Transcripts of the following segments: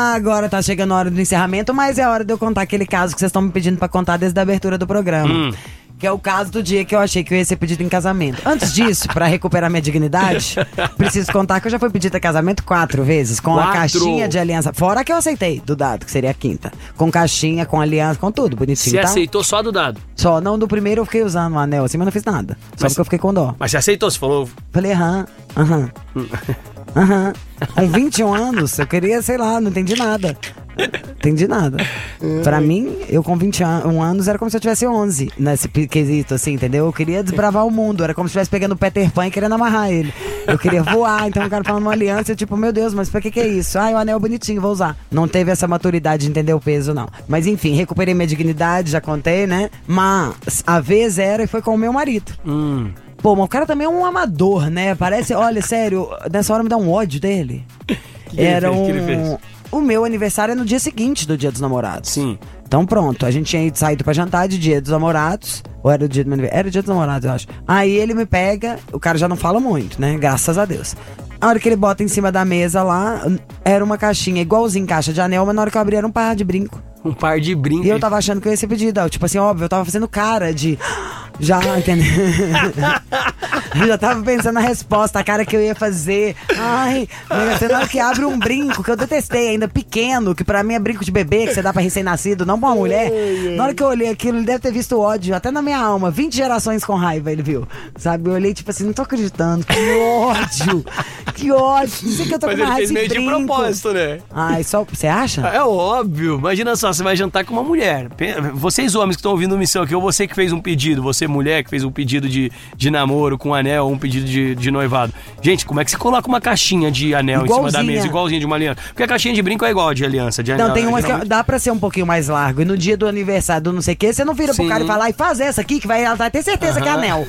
Agora tá chegando a hora do encerramento, mas é a hora de eu contar aquele caso que vocês estão me pedindo pra contar desde a abertura do programa. Que é o caso do dia que eu achei que eu ia ser pedido em casamento. Antes disso, pra recuperar minha dignidade, preciso contar que eu já fui pedido em casamento 4 vezes. Com a caixinha de aliança. Fora que eu aceitei, do dado, que seria a 5ª. Com caixinha, com aliança, com tudo, bonitinho. Você aceitou só do dado? Só, não, do primeiro eu fiquei usando o anel assim, mas não fiz nada. Só porque eu fiquei com dó. Mas você aceitou, você falou... Falei, aham. Com 21 anos, eu queria, sei lá, não entendi nada. Pra mim, eu com 21 anos era como se eu tivesse 11 nesse quesito, assim, entendeu? Eu queria desbravar o mundo, era como se eu estivesse pegando o Peter Pan e querendo amarrar ele. Eu queria voar, então o cara falando uma aliança, eu tipo, meu Deus, mas pra que é isso? O anel é bonitinho, vou usar. Não teve essa maturidade de entender o peso, não. Mas enfim, recuperei minha dignidade, já contei, né? Mas a vez era e foi com o meu marido. Pô, mas o cara também é um amador, né? Parece, olha, sério, nessa hora me dá um ódio dele. Que ele fez? O meu aniversário é no dia seguinte do Dia dos Namorados. Sim. Então pronto, a gente tinha saído pra jantar de Dia dos Namorados. Ou era o dia do meu aniversário? Era o Dia dos Namorados, eu acho. Aí ele me pega, o cara já não fala muito, né? Graças a Deus. A hora que ele bota em cima da mesa lá, era uma caixinha igualzinho caixa de anel, mas na hora que eu abri era um par de brinco. Um par de brincos. E eu tava achando que eu ia ser pedido. Tipo assim, óbvio, eu tava fazendo cara de... Já, entendeu? Eu já tava pensando na resposta, a cara que eu ia fazer. Ai, na hora que abre um brinco, que eu detestei, ainda pequeno, que pra mim é brinco de bebê, que você dá pra recém-nascido, não pra uma mulher. Na hora que eu olhei aquilo, ele deve ter visto ódio, até na minha alma. 20 gerações com raiva ele viu. Sabe, eu olhei tipo assim, não tô acreditando. Que ódio. Que ódio. Não sei que eu tô com uma raiva de brinco. Mas ele fez meio de propósito, né? Ai, só... Você acha? É óbvio. Imagina só, você vai jantar com uma mulher. Vocês homens que estão ouvindo Missão aqui, ou você que fez um pedido, você mulher que fez um pedido de namoro com anel, ou um pedido de noivado. Gente, como é que você coloca uma caixinha de anel em cima da mesa, igualzinha de uma aliança? Porque a caixinha de brinco é igual de aliança, de anel. Não, tem umas que dá pra ser um pouquinho mais largo. E no dia do aniversário do não sei o que, você não vira pro cara e fala, e faz essa aqui, que ela vai ter certeza que é anel.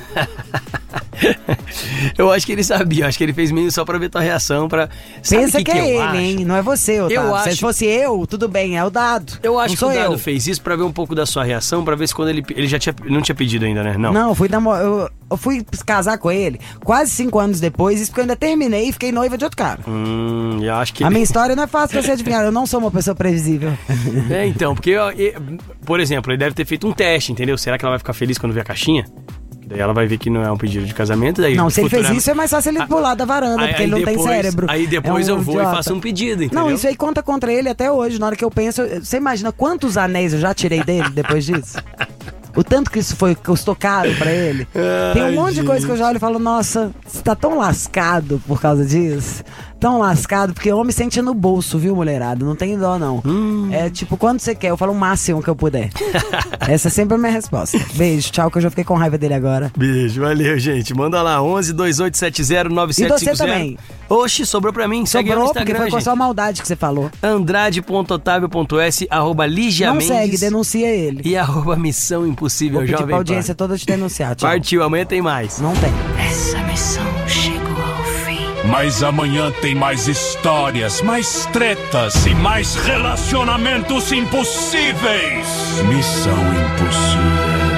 Eu acho que ele sabia, acho que ele fez meio só pra ver tua reação, pra... Pensa que é ele, hein? Não é você, Otávio. Acho... Se fosse eu, tudo bem, é o dado. Eu acho que o dado fez isso pra ver um pouco da sua reação, pra ver se quando ele já não tinha pedido ainda, né? Não, eu fui casar com ele quase 5 anos depois, isso porque eu ainda terminei e fiquei noiva de outro cara. Eu acho que... A minha história não é fácil pra você adivinhar, eu não sou uma pessoa previsível. Então, porque, por exemplo, ele deve ter feito um teste, entendeu? Será que ela vai ficar feliz quando ver a caixinha? Daí ela vai ver que não é um pedido de casamento. Daí não, se ele fez isso é mais fácil ele pular da varanda, porque ele não tem cérebro. Aí depois eu vou idiota. E faço um pedido, entendeu? Não, isso aí conta contra ele até hoje. Na hora que eu penso, você imagina quantos anéis eu já tirei dele depois disso? O tanto que isso custou caro pra ele. Tem um monte de coisa que eu já olho e falo, nossa, você tá tão lascado por causa disso. Tão lascado, porque homem sente no bolso, viu, mulherada? Não tem dó, não. É tipo, quando você quer, eu falo o máximo que eu puder. Essa é sempre a minha resposta. Beijo, tchau, que eu já fiquei com raiva dele agora. Beijo, valeu, gente. Manda lá, 11-2870-9750. E você também. Oxi, sobrou pra mim. Segue no Instagram, foi com a sua maldade que você falou. Andrade.otavio.s, @Lígia Mendes. Não segue, denuncia ele. E @Missão Impossível. Vou pedir pra audiência toda te denunciar, tchau. Partiu, amanhã tem mais. Não tem. Essa missão chegou ao fim. Mas amanhã tem mais histórias, mais tretas e mais relacionamentos impossíveis. Missão Impossível.